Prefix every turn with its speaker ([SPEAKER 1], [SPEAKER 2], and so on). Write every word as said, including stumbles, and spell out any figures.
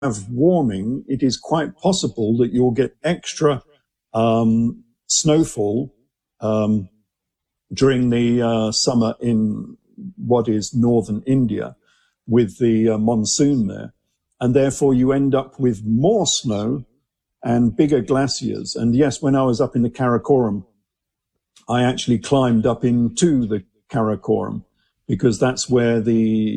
[SPEAKER 1] have warming, it is quite possible that you'll get extra um, snowfall um, during the uh, summer in what is northern India with the uh, monsoon there. And therefore you end up with more snow and bigger glaciers. And yes, when I was up in the Karakoram, I actually climbed up into the Karakoram because that's where the